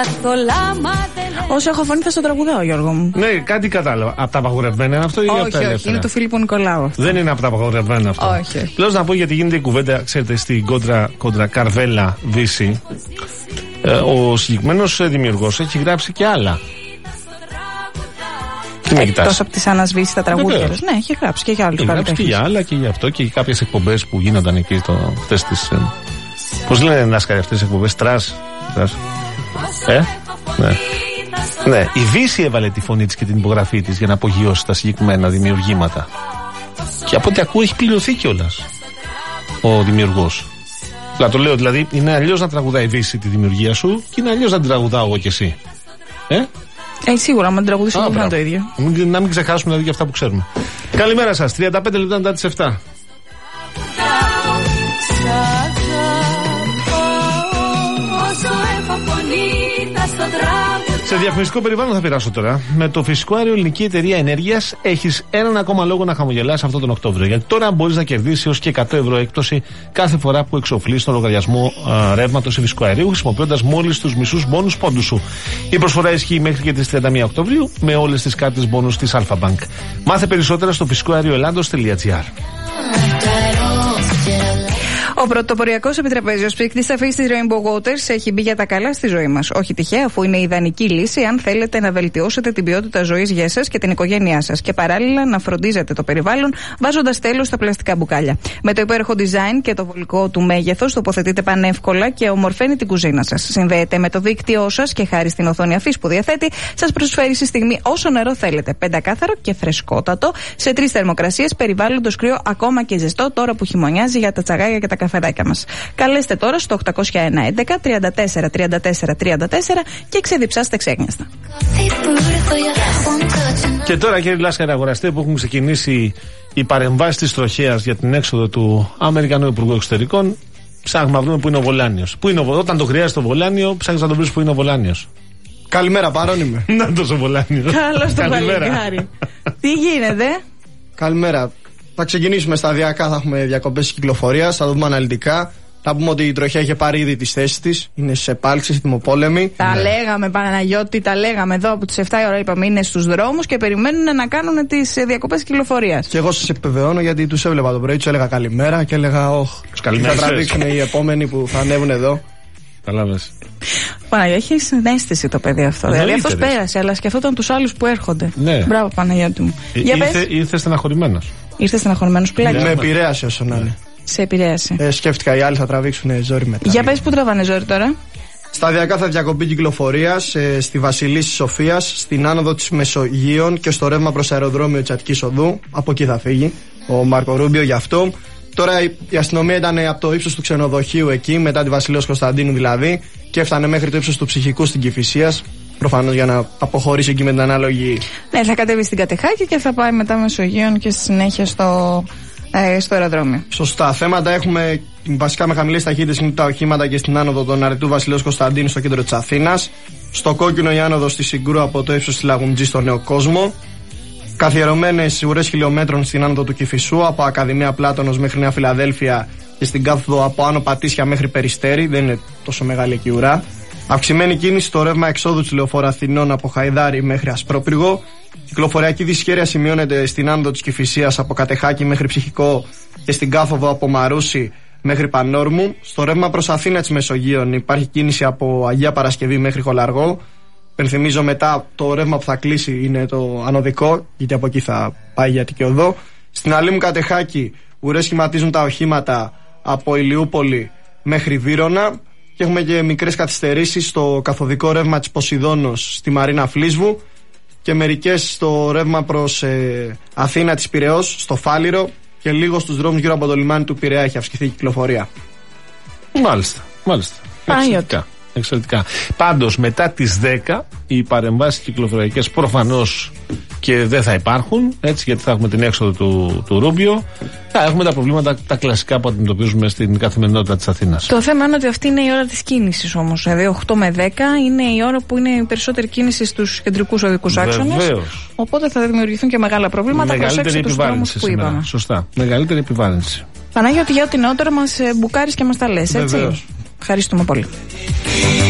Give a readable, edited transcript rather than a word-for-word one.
Όσο έχω φωνή θα στο τραγουδάω, Γιώργο μου. Ναι, κάτι κατάλαβα. Από τα απαγορευμένα είναι αυτό ή από τα ελεύθερα? Όχι, είναι του Φίλιππου Νικολάου αυτό. Δεν είναι από τα απαγορευμένα αυτό. Όχι. Λέω να πω γιατί γίνεται η κουβέντα, ξέρετε, στην κόντρα Καρβέλα Βύση. Ο συγκεκριμένος δημιουργός έχει γράψει και άλλα. Εκτός από τις ανασβήσεις τα τραγούδια. Ναι, έχει γράψει και για άλλους καλλιτέχνες. Έχει γράψει και για άλλα και για αυτό και για κάποιες εκπομπές που γίνονταν εκεί αυτές τις. Πώς λένε δάσκαλοι αυτές τις εκπομπές, τρας. Ναι. Ναι, η Βύση έβαλε τη φωνή της και την υπογραφή της για να απογειώσει τα συγκεκριμένα δημιουργήματα. Και από ό,τι ακούω έχει πληρωθεί κιόλας ο δημιουργός. Το λέω, δηλαδή είναι αλλιώς να τραγουδάει η Βύση τη δημιουργία σου και είναι αλλιώς να την τραγουδάω εγώ κι εσύ. Σίγουρα, άμα την τραγουδήσει δεν είναι το ίδιο. Να μην ξεχάσουμε δηλαδή για αυτά που ξέρουμε. Καλημέρα σας, 35 λεπτά μετά τις 7. Σε διαφημιστικό περιβάλλον θα περάσω τώρα. Με το φυσικό αέριο Ελληνική Εταιρεία Ενέργειας έχεις έναν ακόμα λόγο να χαμογελάς αυτόν τον Οκτώβριο. Γιατί τώρα μπορείς να κερδίσεις έως και 100 ευρώ έκπτωση κάθε φορά που εξοφλείς τον λογαριασμό ρεύματος ή φυσικού αερίου χρησιμοποιώντας μόλις τους μισούς μπόνους πόντους σου. Η προσφορά ισχύει μέχρι και τις 31 Οκτωβρίου με όλες τις κάρτες μπόνους της Alpha Bank. Μάθε περισσότερα στο φυσικοαερioελλάντος.gr. Ο πρωτοποριακός επιτραπέζιος πίκτης αφής της Rainbow Waters έχει μπει για τα καλά στη ζωή μας. Όχι τυχαία, αφού είναι η ιδανική λύση αν θέλετε να βελτιώσετε την ποιότητα ζωής για εσάς και την οικογένειά σας και παράλληλα να φροντίζετε το περιβάλλον βάζοντας τέλος στα πλαστικά μπουκάλια. Με το υπέροχο design και το βολικό του μέγεθος τοποθετείτε πανεύκολα και ομορφαίνει την κουζίνα σας. Συνδέεται με το δίκτυό σας και χάρη στην οθόνη αφής που διαθέτει σας προσφέρει στη στιγμή όσο νερό θέλετε. Πεντακάθαρο και φρεσκότατο σε 3 θερμοκρασίες, περιβάλλοντος κρύο ακόμα και ζεστό τώρα που χειμωνιάζει για τα τσαγάκια και τα καφεδάκια μας. Καλέστε τώρα στο 801 11 34 34 34 και ξεδιψάστε ξέγνιαστα. Και τώρα, κύριε Λάσκαρη, αγοραστέ, που έχουν ξεκινήσει οι παρεμβάσεις της τροχέας για την έξοδο του Αμερικανού Υπουργού Εξωτερικών, ψάχνουμε να βρούμε πού είναι ο Βολάνιος. Όταν το χρειάζεται το Βολάνιο, ψάχνεις να το βρεις πού είναι ο Βολάνιος. Καλημέρα, Παρών είμαι. Να το ο Βολάνιος. Καλώς το παλικάρι. Τι γίνεται? Καλημέρα. Θα ξεκινήσουμε σταδιακά, θα έχουμε διακοπές κυκλοφορίας, θα το δούμε αναλυτικά. Θα πούμε ότι η τροχιά είχε πάρει ήδη τις θέσεις της, είναι σε επάλξεις, έτοιμοπόλεμη. Τα λέγαμε, Παναγιώτη, τα λέγαμε εδώ από τις 7 η ώρα. Είπαμε είναι στους δρόμους και περιμένουν να κάνουν τις διακοπές κυκλοφορίας. Και εγώ σας επιβεβαιώνω γιατί τους έβλεπα το πρωί, τους έλεγα καλημέρα και έλεγα όχι. Θα τραβήξουν οι επόμενοι που θα ανέβουν εδώ. Καλάβες. Παναγιώτη, έχει συναίσθηση το παιδί αυτό. Δηλαδή αυτός πέρασε, αλλά σκεφτόταν τους άλλους που έρχονται. Ναι. Μπράβο, Παναγιώτη μου. Ήρθε στεναχωρημένος. Ήρθε στεναχωρημένος που λέγεται. Με επηρέασε όσο να είναι. Σε επηρέασε. Σκέφτηκα οι άλλοι θα τραβήξουν ζόρι μετά. Για πες που τραβάνε ζόρι τώρα. Σταδιακά θα διακοπή κυκλοφορίας στη Βασιλής Σοφίας, στην άνοδο της Μεσογείων και στο ρεύμα προς αεροδρόμιο της Αττικής Οδού. Από εκεί θα φύγει ο Μάρκο Ρούμπιο γι' αυτό. Τώρα η αστυνομία ήταν από το ύψος του ξενοδοχείου εκεί, μετά τη Βασιλέως Κωνσταντίνου δηλαδή, και έφτανε μέχρι το ύψος του Ψυχικού στην Κηφισίας. Προφανώς για να αποχωρήσει εκεί με την ανάλογη. Ναι, θα κατέβει στην Κατεχάκη και θα πάει μετά Μεσογείων και στη συνέχεια στο αεροδρόμιο. Σωστά. Θέματα έχουμε βασικά με χαμηλές ταχύτητες είναι τα οχήματα και στην άνοδο των Αρετού Βασιλέως Κωνσταντίνου στο κέντρο της Αθήνας. Στο κόκκινο η άνοδος στη Συγκρού από το ύψος της Λαγουντζή στο Νέο Κόσμο. Καθιερωμένες ουρές χιλιόμετρων στην άνοδο του Κηφισού από Ακαδημία Πλάτωνος μέχρι Νέα Φιλαδέλφια και στην κάθοδο από Άνω Πατήσια μέχρι Περιστέρι. Δεν είναι τόσο μεγάλη εκεί ουρά. Αυξημένη κίνηση στο ρεύμα εξόδου της Λεωφόρου Αθηνών από Χαϊδάρι μέχρι Ασπρόπυργο. Κυκλοφοριακή δυσχέρεια σημειώνεται στην άνοδο της Κηφισίας από Κατεχάκη μέχρι Ψυχικό και στην κάθοδο από Μαρούσι μέχρι Πανόρμου. Στο ρεύμα προς Αθήνα της Μεσογείων υπάρχει κίνηση από Αγία Παρασκευή μέχρι Χολαργό. Πενθυμίζω μετά το ρεύμα που θα κλείσει είναι το ανωδικό, γιατί από εκεί θα πάει για Αττική Οδό. Στην Αλήμου Κατεχάκη ουρές σχηματίζουν τα οχήματα από Ηλιούπολη μέχρι Βύρωνα. Και έχουμε και μικρές καθυστερήσεις στο καθοδικό ρεύμα της Ποσειδώνος στη Μαρίνα Φλίσβου και μερικές στο ρεύμα προς Αθήνα της Πειραιώς, στο Φάληρο και λίγο στους δρόμους γύρω από το λιμάνι του Πειραιά έχει αυξηθεί η κυκλοφορία. Μάλιστα. Εξαιρετικά. Πάντως μετά τις 10 οι παρεμβάσεις κυκλοφοριακές προφανώς και δεν θα υπάρχουν, έτσι, γιατί θα έχουμε την έξοδο του Ρούμπιο. Θα έχουμε τα προβλήματα τα κλασικά που αντιμετωπίζουμε στην καθημερινότητα της Αθήνας. Το θέμα είναι ότι αυτή είναι η ώρα της κίνησης όμως. Δηλαδή 8 με 10 είναι η ώρα που είναι η περισσότερη κίνηση στους κεντρικούς οδικούς άξονες. Οπότε θα δημιουργηθούν και μεγάλα προβλήματα. Προσέξτε τους δρόμους που είπαμε. Σωστά. Μεγαλύτερη επιβάρυνση. Παναγιώτη, για ό,τι νεότερο μας μπουκάρεις και μας τα λες, έτσι. Βεβαίως. Ευχαριστούμε πολύ.